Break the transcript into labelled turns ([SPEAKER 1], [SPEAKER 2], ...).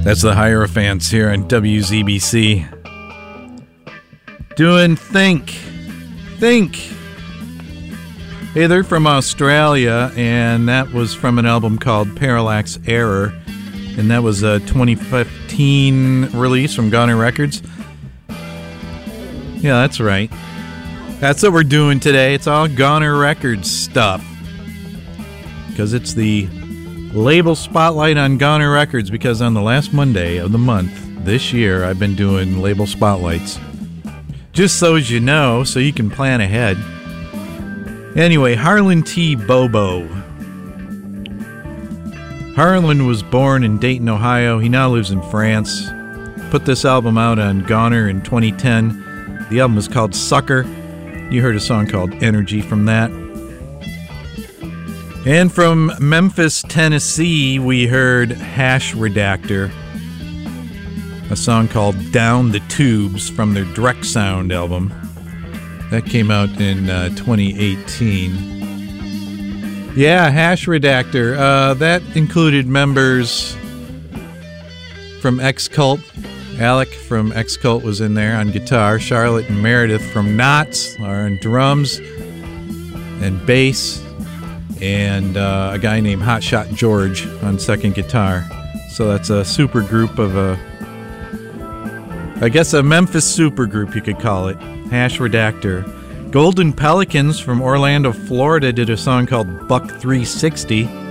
[SPEAKER 1] That's the Hierophants here on WZBC. Doing Think. Hey, they're from Australia, and that was from an album called Parallax Error, and that was a 2015 release from Goner Records. Yeah, that's right. That's what we're doing today. It's all Goner Records stuff, because it's the label spotlight on Goner Records, because on the last Monday of the month this year, I've been doing label spotlights. Just so as you know, so you can plan ahead. Anyway, Harlan T. Bobo. Harlan was born in Dayton, Ohio. He now lives in France. Put this album out on Goner in 2010. The album is called Sucker. You heard a song called Energy from that. And from Memphis, Tennessee, we heard Hash Redactor, a song called Down the Tubes from their Direct Sound album. That came out in 2018. Yeah, Hash Redactor. That included members from X-Cult. Alec from X-Cult was in there on guitar. Charlotte and Meredith from Knots are on drums and bass. And a guy named Hotshot George on second guitar. So that's a super group of a Memphis super group, you could call it. Hash Redactor. Golden Pelicans from Orlando, Florida did a song called Buck 360.